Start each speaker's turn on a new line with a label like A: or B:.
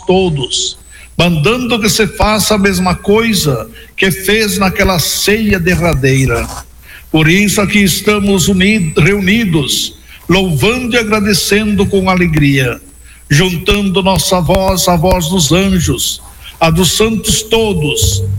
A: todos, mandando que se faça a mesma coisa que fez naquela ceia derradeira. Por isso aqui estamos reunidos, louvando e agradecendo com alegria, juntando nossa voz à voz dos anjos, a dos santos todos,